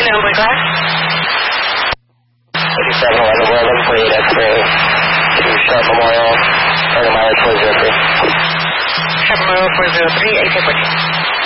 afternoon, Blue Class. 8711, we're 1148 X-ray to Sharp Memorial, Memorial 403. Sharp Memorial 403, 8642.